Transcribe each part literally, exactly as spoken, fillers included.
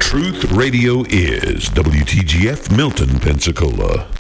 Truth Radio is W T G F Milton, Pensacola.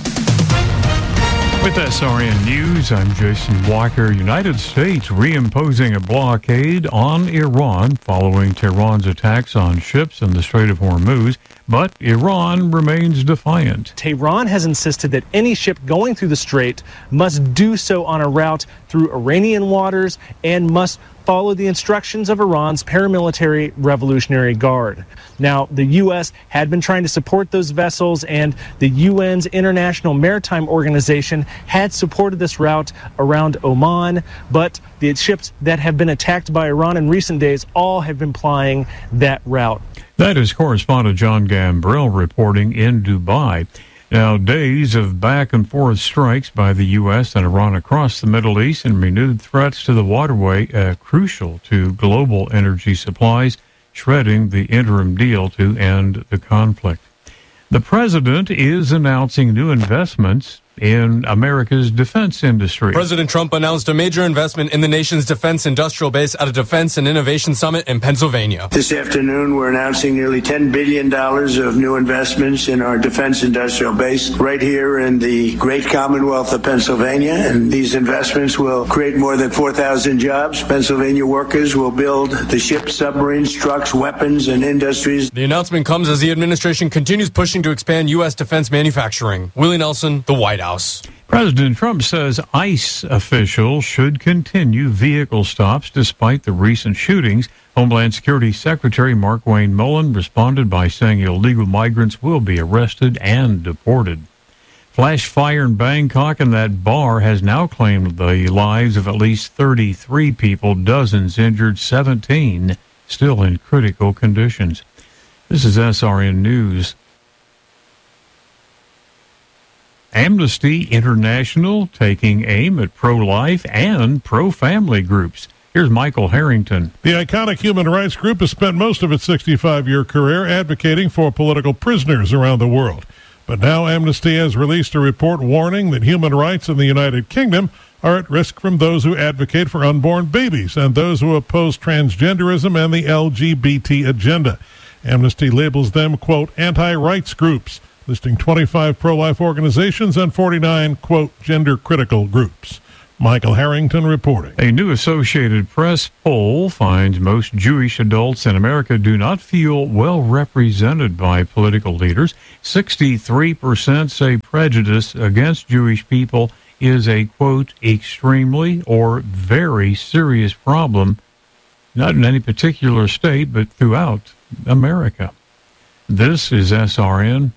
With S R N News, I'm Jason Walker. United States reimposing a blockade on Iran following Tehran's attacks on ships in the Strait of Hormuz, but Iran remains defiant. Tehran has insisted that any ship going through the strait must do so on a route through Iranian waters and must follow the instructions of Iran's paramilitary Revolutionary Guard. Now, the U S had been trying to support those vessels, and the U N's International Maritime Organization had supported this route around Oman, but the ships that have been attacked by Iran in recent days all have been plying that route. That is correspondent John Gambrell reporting in Dubai. Now, days of back-and-forth strikes by the U S and Iran across the Middle East and renewed threats to the waterway are crucial to global energy supplies, shredding the interim deal to end the conflict. The president is announcing new investments in America's defense industry. President Trump announced a major investment in the nation's defense industrial base at a Defense and Innovation Summit in Pennsylvania. This afternoon, we're announcing nearly ten billion dollars of new investments in our defense industrial base right here in the great Commonwealth of Pennsylvania. And these investments will create more than four thousand jobs. Pennsylvania workers will build the ships, submarines, trucks, weapons, and industries. The announcement comes as the administration continues pushing to expand U S defense manufacturing. Willie Nelson, the White House. President Trump says ICE officials should continue vehicle stops despite the recent shootings. Homeland Security Secretary Mark Wayne Mullen responded by saying illegal migrants will be arrested and deported. Flash fire in Bangkok, and that bar has now claimed the lives of at least thirty-three people, dozens injured, seventeen still in critical conditions. This is S R N News. Amnesty International taking aim at pro-life and pro-family groups. Here's Michael Harrington. The iconic human rights group has spent most of its sixty-five-year career advocating for political prisoners around the world. But now Amnesty has released a report warning that human rights in the United Kingdom are at risk from those who advocate for unborn babies and those who oppose transgenderism and the L G B T agenda. Amnesty labels them, quote, anti-rights groups, listing twenty-five pro-life organizations and forty-nine, quote, gender-critical groups. Michael Harrington reporting. A new Associated Press poll finds most Jewish adults in America do not feel well represented by political leaders. sixty-three percent say prejudice against Jewish people is a, quote, extremely or very serious problem, not in any particular state, but throughout America. This is S R N